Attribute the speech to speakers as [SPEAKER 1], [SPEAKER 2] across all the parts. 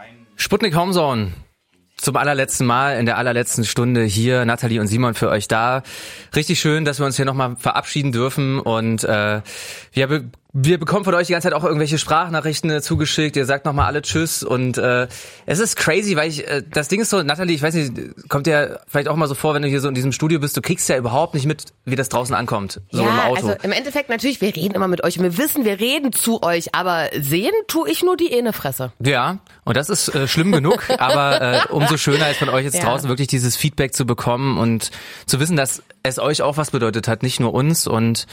[SPEAKER 1] Sputnik Homezone. Zum allerletzten Mal, in der allerletzten Stunde hier, Nathalie und Simon für euch da. Richtig schön, dass wir uns hier nochmal verabschieden dürfen und wir bekommen von euch die ganze Zeit auch irgendwelche Sprachnachrichten zugeschickt. Ihr sagt nochmal alle Tschüss und es ist crazy, weil das Ding ist so, Nathalie, ich weiß nicht, kommt dir vielleicht auch mal so vor, wenn du hier so in diesem Studio bist, du kriegst ja überhaupt nicht mit, wie das draußen ankommt, so im Auto.
[SPEAKER 2] Also im Endeffekt natürlich, wir reden immer mit euch und wir wissen, wir reden zu euch, aber sehen tue ich nur die Fresse.
[SPEAKER 1] Ja, und das ist schlimm genug, aber umso schöner ist von euch jetzt draußen wirklich dieses Feedback zu bekommen und zu wissen, dass es euch auch was bedeutet hat, nicht nur uns und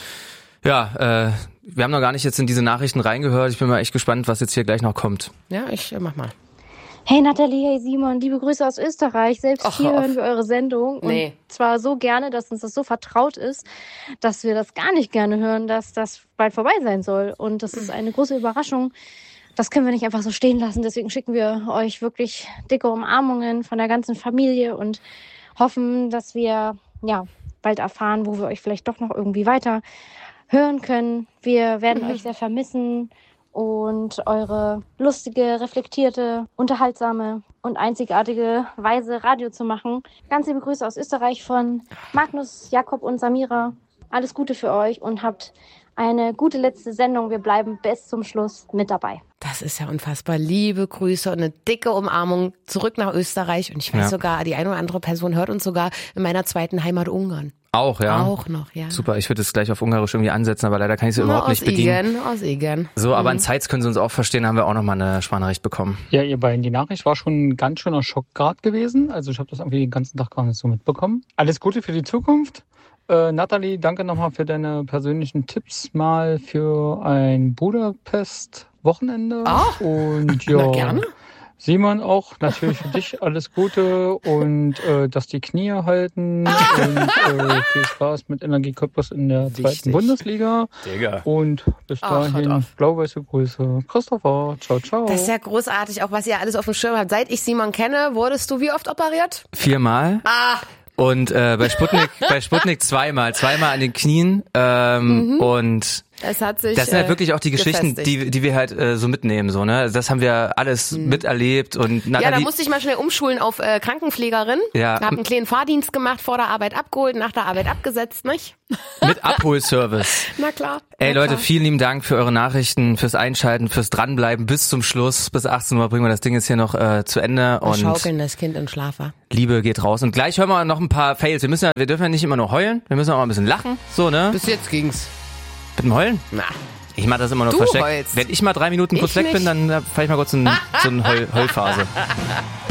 [SPEAKER 1] ja, wir haben noch gar nicht jetzt in diese Nachrichten reingehört. Ich bin mal echt gespannt, was jetzt hier gleich noch kommt.
[SPEAKER 2] Ja, ich mach mal.
[SPEAKER 3] Hey Nathalie, hey Simon, liebe Grüße aus Österreich. Selbst hier hören wir eure Sendung. Und zwar so gerne, dass uns das so vertraut ist, dass wir das gar nicht gerne hören, dass das bald vorbei sein soll. Und das ist eine große Überraschung. Das können wir nicht einfach so stehen lassen. Deswegen schicken wir euch wirklich dicke Umarmungen von der ganzen Familie und hoffen, dass wir bald erfahren, wo wir euch vielleicht doch noch irgendwie weiter hören können. Wir werden euch sehr vermissen und eure lustige, reflektierte, unterhaltsame und einzigartige Weise, Radio zu machen. Ganz liebe Grüße aus Österreich von Magnus, Jakob und Samira. Alles Gute für euch und habt eine gute letzte Sendung. Wir bleiben bis zum Schluss mit dabei.
[SPEAKER 2] Das ist ja unfassbar. Liebe Grüße und eine dicke Umarmung zurück nach Österreich. Und ich weiß sogar, die eine oder andere Person hört uns sogar in meiner zweiten Heimat Ungarn.
[SPEAKER 1] Auch, ja.
[SPEAKER 2] Auch noch, ja.
[SPEAKER 1] Super, ich würde es gleich auf Ungarisch irgendwie ansetzen, aber leider kann ich es überhaupt nicht bedienen.
[SPEAKER 2] Aus Igen.
[SPEAKER 1] So, aber in Zeitz können Sie uns auch verstehen, haben wir auch nochmal eine Sprachnachricht bekommen.
[SPEAKER 4] Ja, ihr beiden, die Nachricht war schon ein ganz schöner Schock gerade gewesen. Also ich habe das irgendwie den ganzen Tag gar nicht so mitbekommen. Alles Gute für die Zukunft. Nathalie, danke nochmal für deine persönlichen Tipps mal für ein Budapest-Wochenende.
[SPEAKER 2] Ach,
[SPEAKER 4] und ja,
[SPEAKER 2] gerne.
[SPEAKER 4] Simon auch, natürlich für dich alles Gute und dass die Knie halten und viel Spaß mit Energie Cottbus in der zweiten Bundesliga.
[SPEAKER 1] Digga.
[SPEAKER 4] Und bis dahin blau-weiße Grüße. Christopher, ciao, ciao.
[SPEAKER 2] Das ist ja großartig, auch was ihr alles auf dem Schirm habt. Seit ich Simon kenne, wurdest du wie oft operiert?
[SPEAKER 1] 4-mal. Und bei Sputnik zweimal an den Knien und
[SPEAKER 2] es hat sich
[SPEAKER 1] das sind halt wirklich auch die Geschichten, die wir halt so mitnehmen, so, ne? Also das haben wir alles miterlebt und
[SPEAKER 2] ja, da musste ich mal schnell umschulen auf Krankenpflegerin.
[SPEAKER 1] Ja.
[SPEAKER 2] Hab einen kleinen Fahrdienst gemacht, vor der Arbeit abgeholt, nach der Arbeit abgesetzt, nicht?
[SPEAKER 1] Mit Abholservice.
[SPEAKER 2] Na klar.
[SPEAKER 1] Ey Leute, vielen lieben Dank für eure Nachrichten, fürs Einschalten, fürs Dranbleiben bis zum Schluss. Bis 18 Uhr bringen wir das Ding jetzt hier noch zu Ende.
[SPEAKER 2] Und schaukeln das Kind in Schlafer.
[SPEAKER 1] Liebe geht raus. Und gleich hören wir noch ein paar Fails. Wir dürfen ja nicht immer nur heulen, wir müssen auch mal ein bisschen lachen. So, ne?
[SPEAKER 2] Bis jetzt ging's.
[SPEAKER 1] Mit dem Heulen?
[SPEAKER 2] Na.
[SPEAKER 1] Ich mach das immer nur versteckt.
[SPEAKER 2] Heulst.
[SPEAKER 1] Wenn ich mal 3 Minuten kurz weg bin, dann fahr ich mal kurz so eine Heulphase.